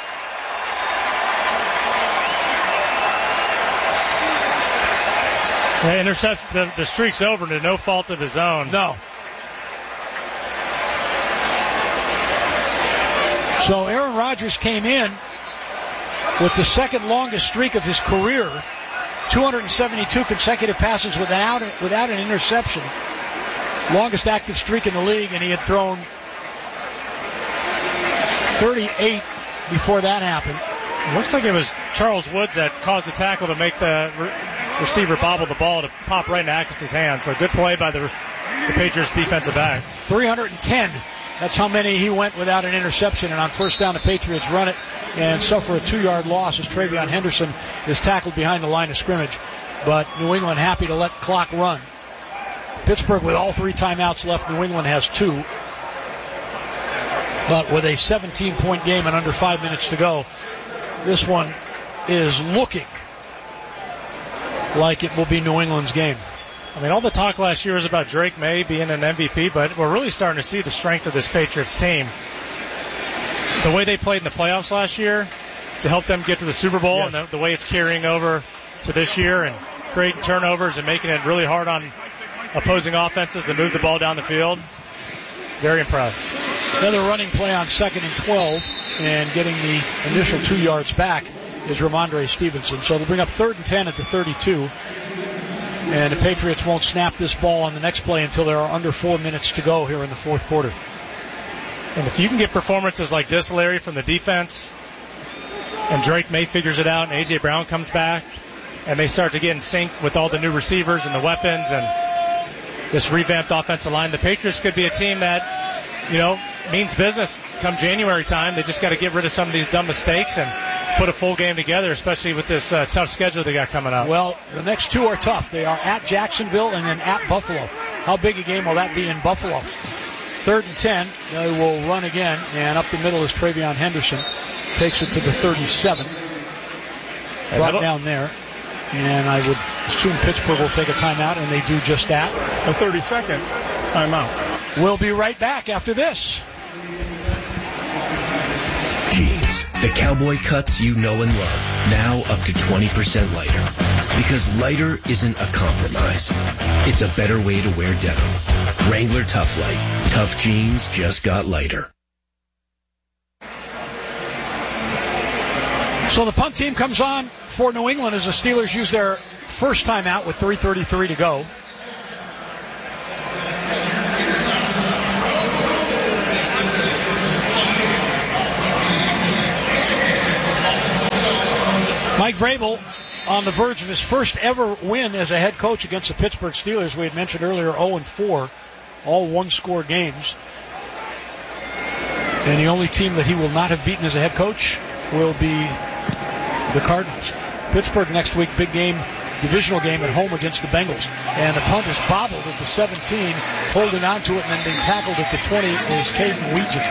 The streak's over to no fault of his own. No. So Aaron Rodgers came in with the 2nd longest streak of his career. 272 consecutive passes without an interception. Longest active streak in the league, and he had thrown 38 before that happened. It looks like it was Charles Woods that caused the tackle to make the receiver bobble the ball to pop right into Akis' hands. So good play by the Patriots defensive back. 310. That's how many he went without an interception. And on 1st down, the Patriots run it and suffer a 2-yard loss as Travion Henderson is tackled behind the line of scrimmage. But New England happy to let clock run. Pittsburgh with all 3 timeouts left. New England has 2. But with a 17-point game and under 5 minutes to go, this one is looking like it will be New England's game. I mean, all the talk last year was about Drake May being an MVP, but we're really starting to see the strength of this Patriots team. The way they played in the playoffs last year to help them get to the Super Bowl, yes, and the way it's carrying over to this year and creating turnovers and making it really hard on opposing offenses to move the ball down the field. Very impressed. Another running play on 2nd and 12 and getting the initial 2 yards back is Ramondre Stevenson. So they'll bring up 3rd and 10 at the 32. And the Patriots won't snap this ball on the next play until there are under 4 minutes to go here in the fourth quarter. And if you can get performances like this, Larry, from the defense, and Drake May figures it out, and A.J. Brown comes back, and they start to get in sync with all the new receivers and the weapons and this revamped offensive line, the Patriots could be a team that, means business come January time. They just got to get rid of some of these dumb mistakes and put a full game together, especially with this tough schedule they got coming up. Well, the next 2 are tough. They are at Jacksonville and then at Buffalo. How big a game will that be in Buffalo? 3rd and 10. They will run again, and up the middle is Travion Henderson. Takes it to the 37. Brought down there. And I would assume Pittsburgh will take a timeout, and they do just that. A 30-second timeout. We'll be right back after this. jeans. The cowboy cuts you know and love. Now up to 20% lighter. Because lighter isn't a compromise. It's a better way to wear denim. Wrangler Tough Light. Tough jeans just got lighter. So the punt team comes on for New England as the Steelers use their first time out with 3:33 to go. Mike Vrabel on the verge of his first ever win as a head coach against the Pittsburgh Steelers. We had mentioned earlier 0-4, all one-score games. And the only team that he will not have beaten as a head coach will be the Cardinals. Pittsburgh next week, big game, divisional game at home against the Bengals. And the punt is bobbled at the 17, holding on to it and then being tackled at the 20 is Caden Weegan.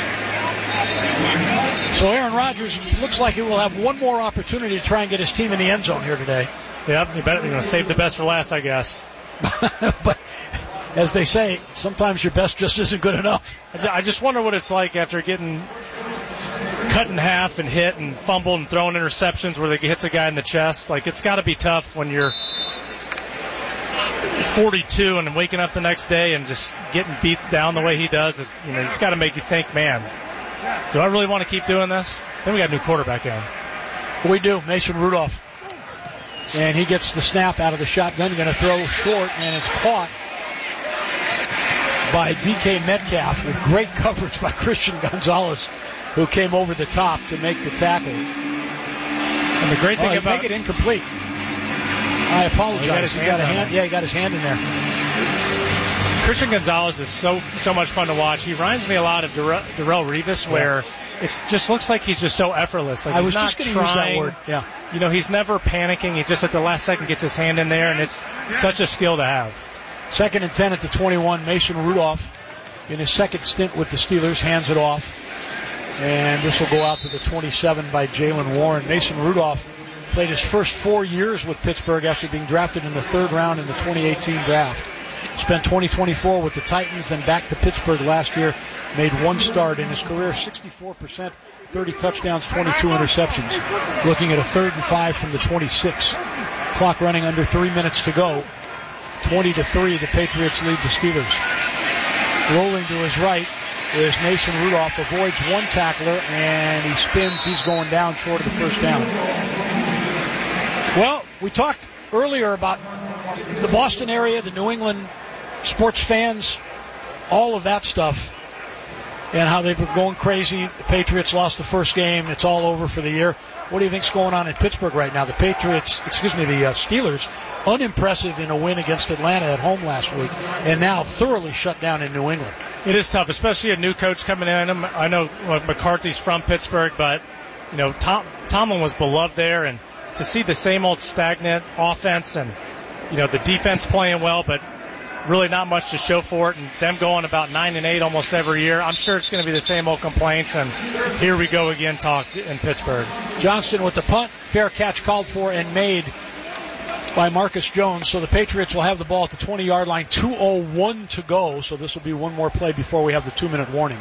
So Aaron Rodgers looks like he will have one more opportunity to try and get his team in the end zone here today. Yep, you better save the best for last, I guess. But as they say, sometimes your best just isn't good enough. I just wonder what it's like after getting cut in half and hit and fumbled and throwing interceptions where it hits a guy in the chest. Like, it's got to be tough when you're 42 and waking up the next day and just getting beat down the way he does. It's got to make you think, man, do I really want to keep doing this? Then we got a new quarterback in. We do. Mason Rudolph. And he gets the snap out of the shotgun. Going to throw short, and it's caught by DK Metcalf with great coverage by Christian Gonzalez, who came over the top to make the tackle. And the great thing about make it incomplete. I apologize. He got his hand in there. Christian Gonzalez is so much fun to watch. He reminds me a lot of Darrelle Revis, where it just looks like he's just so effortless. Like, I was just going to use that word. Yeah. He's never panicking. He just at the last second gets his hand in there, and it's such a skill to have. 2nd and 10 at the 21. Mason Rudolph, in his second stint with the Steelers, hands it off. And this will go out to the 27 by Jalen Warren. Mason Rudolph played his first 4 years with Pittsburgh after being drafted in the 3rd round in the 2018 draft. Spent 2024 with the Titans, then back to Pittsburgh last year. Made one start in his career, 64%, 30 touchdowns, 22 interceptions. Looking at a 3rd and 5 from the 26. Clock running under 3 minutes to go. 20-3, the Patriots lead the Steelers. Rolling to his right is Mason Rudolph. Avoids one tackler, and he spins. He's going down short of the first down. Well, we talked earlier about the Boston area, the New England sports fans, all of that stuff, and how they've been going crazy. The Patriots lost the first game. It's all over for the year. What do you think's going on in Pittsburgh right now? The Steelers, unimpressive in a win against Atlanta at home last week, and now thoroughly shut down in New England. It is tough, especially a new coach coming in. I know McCarthy's from Pittsburgh, but Tomlin was beloved there, and to see the same old stagnant offense and the defense playing well, but really not much to show for it, and them going about 9-8 almost every year. I'm sure it's going to be the same old complaints, and here we go again, talk in Pittsburgh. Johnston with the punt, fair catch called for and made by Marcus Jones. So the Patriots will have the ball at the 20-yard line, 2:01 to go. So this will be one more play before we have the 2-minute warning.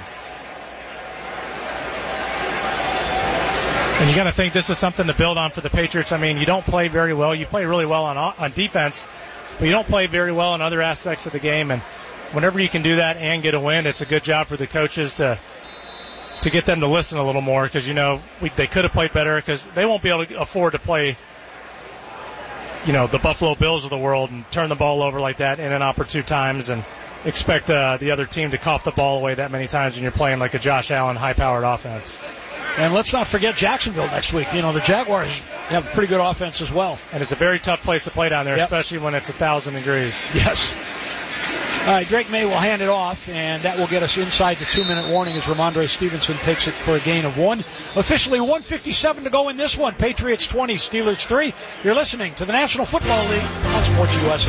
And you got to think this is something to build on for the Patriots. I mean, you don't play very well. You play really well on defense, but you don't play very well in other aspects of the game. And whenever you can do that and get a win, it's a good job for the coaches to get them to listen a little more, because they could have played better, because they won't be able to afford to play the Buffalo Bills of the world and turn the ball over like that in and opportune times and expect the other team to cough the ball away that many times when you're playing like a Josh Allen high-powered offense. And let's not forget Jacksonville next week. The Jaguars have a pretty good offense as well. And it's a very tough place to play down there, especially when it's 1,000 degrees. Yes. All right, Drake May will hand it off, and that will get us inside the 2-minute warning as Ramondre Stevenson takes it for a gain of 1. Officially 1:57 to go in this one. Patriots 20, Steelers 3. You're listening to the National Football League on Sports USA.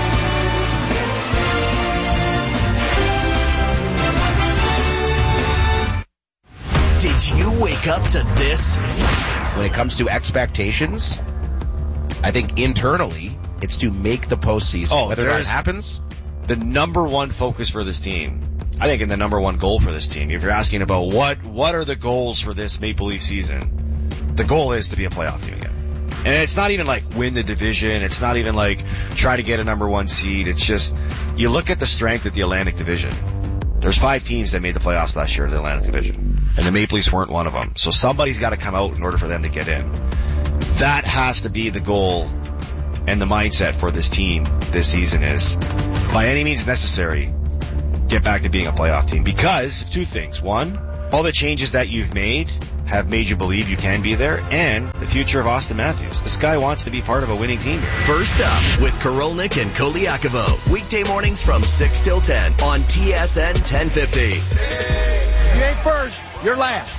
Did you wake up to this? When it comes to expectations, I think internally it's to make the postseason. Whether that happens, the number one focus for this team I think, in the number one goal for this team. If you're asking about what are the goals for this Maple Leaf season, the goal is to be a playoff team again. And it's not even like win the division. It's not even like try to get a number one seed. It's just, you look at the strength of the Atlantic Division. There's 5 teams that made the playoffs last year of the Atlantic Division. And the Maple Leafs weren't one of them. So somebody's got to come out in order for them to get in. That has to be the goal and the mindset for this team this season is, by any means necessary, get back to being a playoff team. Because of 2 things. 1, all the changes that you've made have made you believe you can be there, and the future of Austin Matthews. This guy wants to be part of a winning team here. First up with Korolnik and Koliakovo. Weekday mornings from 6 till 10 on TSN 1050. You ain't first, you're last.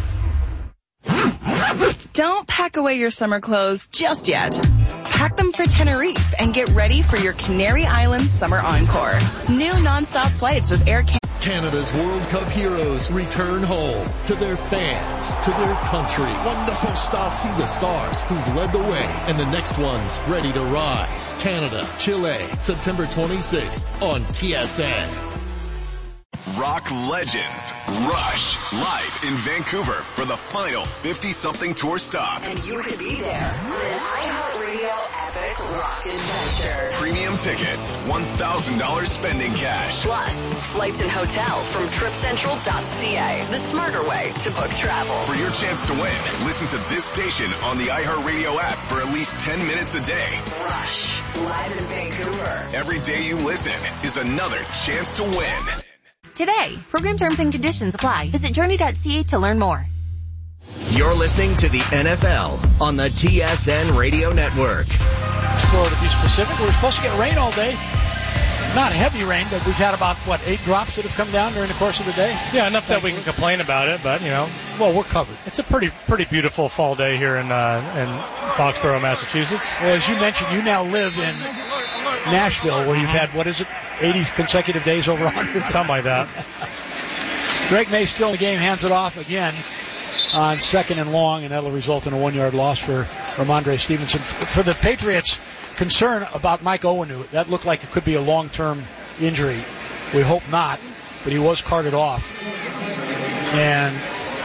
Don't pack away your summer clothes just yet. Pack them for Tenerife and get ready for your Canary Islands summer encore. New nonstop flights with Air Canada. Canada's World Cup heroes return home to their fans, to their country. Wonderful start. See the stars who've led the way and the next ones ready to rise. Canada, Chile, September 26th on TSN. Rock legends Rush live in Vancouver for the final 50-something tour stop. And you could be there on an iHeartRadio epic rock adventure. Premium tickets, $1,000 spending cash. Plus, flights and hotel from TripCentral.ca, the smarter way to book travel. For your chance to win, listen to this station on the iHeartRadio app for at least 10 minutes a day. Rush, live in Vancouver. Every day you listen is another chance to win. Today, program terms and conditions apply. Visit journey.ca to learn more. You're listening to the NFL on the TSN Radio Network. Well, to be specific, we're supposed to get rain all day. Not heavy rain, but we've had about, 8 drops that have come down during the course of the day? Yeah, enough that we can complain about it, but, Well, we're covered. It's a pretty beautiful fall day here in Foxborough, Massachusetts. Well, as you mentioned, you now live in Nashville, where you've had, 80 consecutive days over 100? Something like that. Greg May still in the game, hands it off again on 2nd and long, and that'll result in a 1-yard loss for Ramondre Stevenson. For the Patriots, concern about Mike Owenu. That looked like it could be a long-term injury. We hope not, but he was carted off. And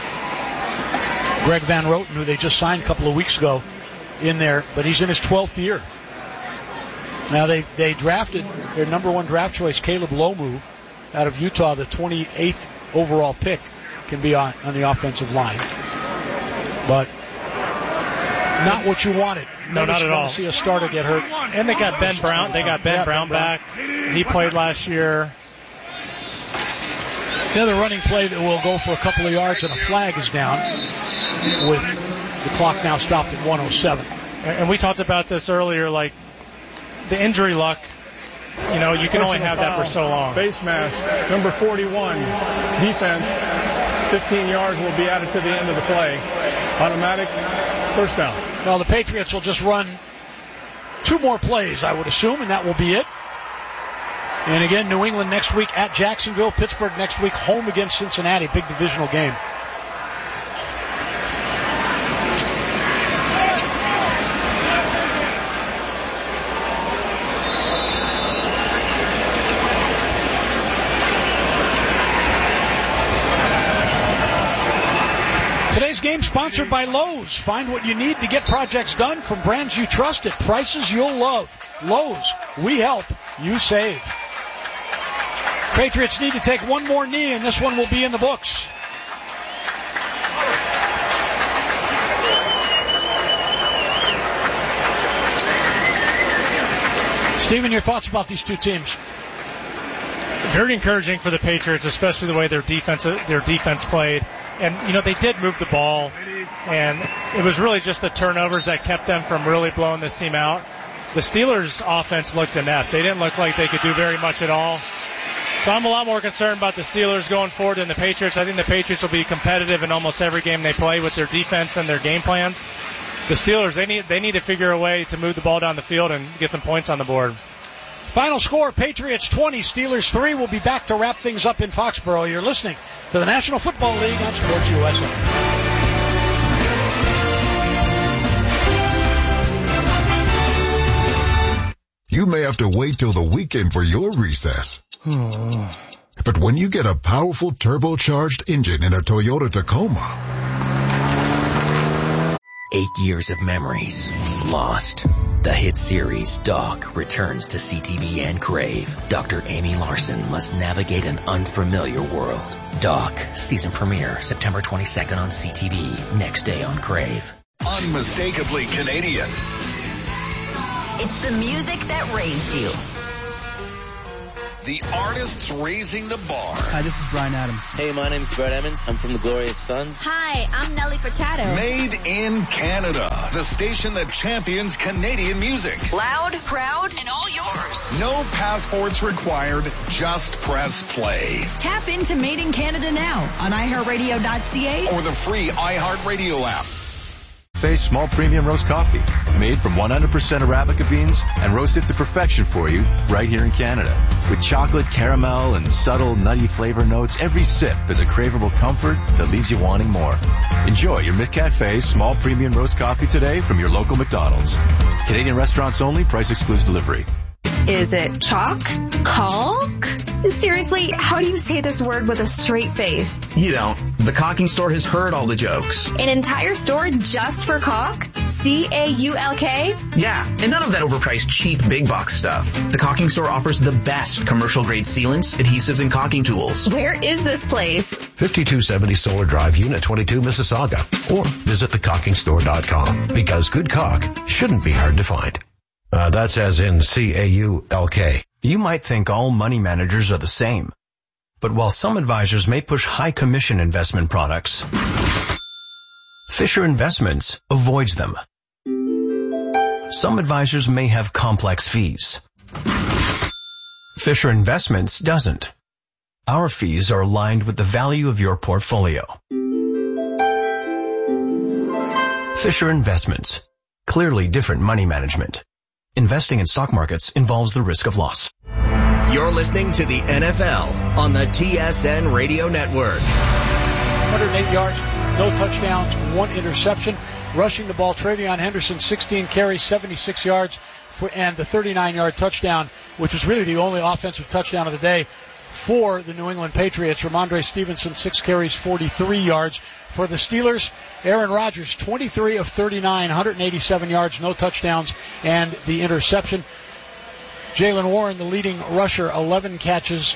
Greg Van Roten, who they just signed a couple of weeks ago, in there, but he's in his 12th year. Now they drafted their number 1 draft choice, Caleb Lomu, out of Utah, the 28th overall pick, can be on the offensive line. But not what you wanted. No, not at all. To see a starter get hurt. And they got Ben Brown. They got Ben Brown back. He played last year. The other running play that will go for a couple of yards and a flag is down, with the clock now stopped at 1:07. And we talked about this earlier, like the injury luck. You can only have that for so long. Face mask, number 41, defense, 15 yards will be added to the end of the play. Automatic first down. Well, the Patriots will just run 2 more plays, I would assume, and that will be it. And again, New England next week at Jacksonville, Pittsburgh next week home against Cincinnati, big divisional game. Today's game sponsored by Lowe's. Find what you need to get projects done from brands you trust at prices you'll love. Lowe's, we help, you save. Patriots need to take 1 more knee, and this one will be in the books. Steven, your thoughts about these 2 teams? Very encouraging for the Patriots, especially the way their defense played. And, they did move the ball, and it was really just the turnovers that kept them from really blowing this team out. The Steelers' offense looked inept. They didn't look like they could do very much at all. So I'm a lot more concerned about the Steelers going forward than the Patriots. I think the Patriots will be competitive in almost every game they play with their defense and their game plans. The Steelers, they need to figure a way to move the ball down the field and get some points on the board. Final score, Patriots 20, Steelers 3. We'll be back to wrap things up in Foxborough. You're listening to the National Football League on Sports USA. You may have to wait till the weekend for your recess. But when you get a powerful turbocharged engine in a Toyota Tacoma... 8 years of memories lost. The hit series Doc returns to CTV and Crave. Dr. Amy Larson must navigate an unfamiliar world. Doc, season premiere, September 22nd on CTV, next day on Crave. Unmistakably Canadian. It's the music that raised you. The artists raising the bar. Hi, this is Bryan Adams. Hey, my name's Brett Emmons. I'm from the Glorious Sons. Hi, I'm Nelly Furtado. Made in Canada. The station that champions Canadian music. Loud, proud, and all yours. No passports required. Just press play. Tap into Made in Canada now on iHeartRadio.ca or the free iHeartRadio app. Face Small Premium Roast Coffee, made from 100% Arabica beans and roasted to perfection for you right here in Canada. With chocolate, caramel, and subtle nutty flavor notes, every sip is a craveable comfort that leaves you wanting more. Enjoy your McCafe Small Premium Roast Coffee today from your local McDonald's. Canadian restaurants only, price excludes delivery. Is it chalk? Caulk? Seriously, how do you say this word with a straight face? You don't. The Caulking Store has heard all the jokes. An entire store just for caulk? C-A-U-L-K? Yeah, and none of that overpriced cheap big box stuff. The Caulking Store offers the best commercial grade sealants, adhesives, and caulking tools. Where is this place? 5270 Solar Drive, Unit 22, Mississauga. Or visit thecaulkingstore.com, because good caulk shouldn't be hard to find. That's as in C-A-U-L-K. You might think all money managers are the same. But while some advisors may push high commission investment products, Fisher Investments avoids them. Some advisors may have complex fees. Fisher Investments doesn't. Our fees are aligned with the value of your portfolio. Fisher Investments. Clearly different money management. Investing in stock markets involves the risk of loss. You're listening to the NFL on the TSN Radio Network. 108 yards, no touchdowns, 1 interception. Rushing the ball, Travion Henderson, 16 carries, 76 yards, and the 39-yard touchdown, which was really the only offensive touchdown of the day for the New England Patriots. Ramondre Stevenson, 6 carries, 43 yards. For the Steelers, Aaron Rodgers, 23 of 39, 187 yards, no touchdowns, and the interception. Jaylen Warren, the leading rusher, 11 carries,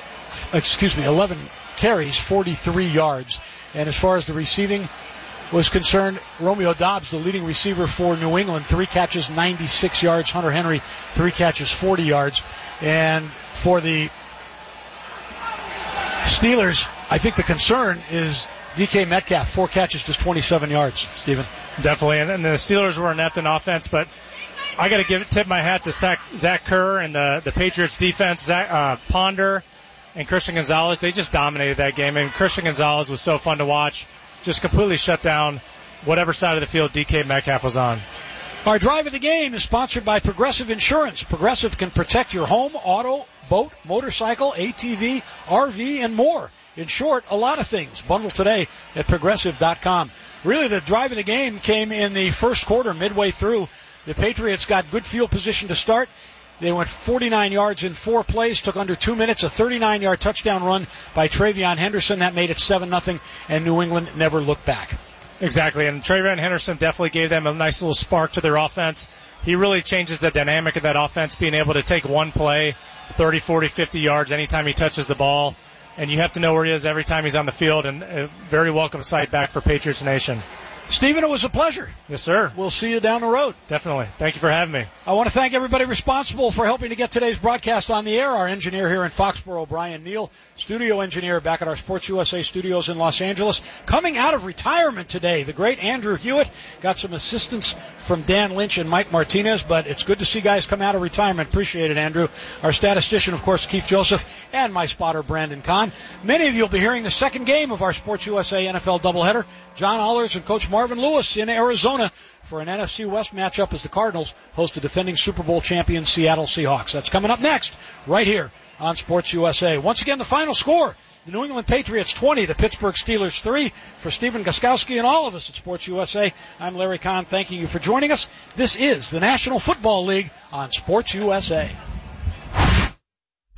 43 yards. And as far as the receiving was concerned, Romeo Doubs, the leading receiver for New England, 3 catches, 96 yards. Hunter Henry, 3 catches, 40 yards. And for the Steelers, I think the concern is DK Metcalf, 4 catches, just 27 yards, Stephen. Definitely, and the Steelers were inept in offense, but I got to tip my hat to Zach Kerr and the Patriots defense. Ponder and Christian Gonzalez, they just dominated that game, and Christian Gonzalez was so fun to watch, just completely shut down whatever side of the field DK Metcalf was on. Our drive of the game is sponsored by Progressive Insurance. Progressive can protect your home, auto, boat, motorcycle, ATV, RV, and more. In short, a lot of things. Bundle today at Progressive.com. Really, the drive of the game came in the first quarter, midway through. The Patriots got good field position to start. They went 49 yards in 4 plays, took under 2 minutes, a 39-yard touchdown run by Travion Henderson. That made it 7-0, and New England never looked back. Exactly, and Travion Henderson definitely gave them a nice little spark to their offense. He really changes the dynamic of that offense, being able to take one play, 30, 40, 50 yards anytime he touches the ball. And you have to know where he is every time he's on the field, and a very welcome sight back for Patriots Nation. Stephen, it was a pleasure. Yes, sir. We'll see you down the road. Definitely. Thank you for having me. I want to thank everybody responsible for helping to get today's broadcast on the air. Our engineer here in Foxborough, Brian Neal, studio engineer back at our Sports USA studios in Los Angeles. Coming out of retirement today, the great Andrew Hewitt. Got some assistance from Dan Lynch and Mike Martinez, but it's good to see guys come out of retirement. Appreciate it, Andrew. Our statistician, of course, Keith Joseph, and my spotter, Brandon Kahn. Many of you will be hearing the second game of our Sports USA NFL doubleheader. John Allers and Coach Marvin Lewis in Arizona for an NFC West matchup as the Cardinals host the defending Super Bowl champion Seattle Seahawks. That's coming up next, right here on Sports USA. Once again, the final score, the New England Patriots 20, the Pittsburgh Steelers 3. For Stephen Gostkowski and all of us at Sports USA, I'm Larry Kahn, thanking you for joining us. This is the National Football League on Sports USA.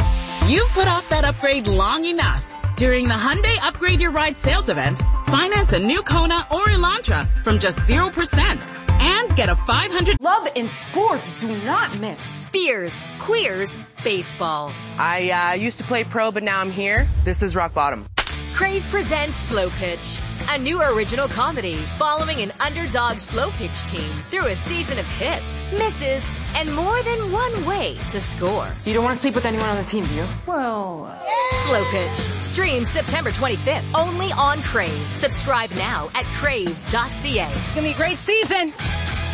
You've put off that upgrade long enough. During the Hyundai Upgrade Your Ride sales event, finance a new Kona or Elantra from just 0% and get a $500. Love and sports do not mix. Beers, queers, baseball. I used to play pro, but now I'm here. This is rock bottom. Crave presents Slow Pitch, a new original comedy following an underdog slow pitch team through a season of hits, misses, and more than one way to score. You don't want to sleep with anyone on the team, do you? Well, Slow Pitch. Stream September 25th only on Crave. Subscribe now at crave.ca. It's going to be a great season.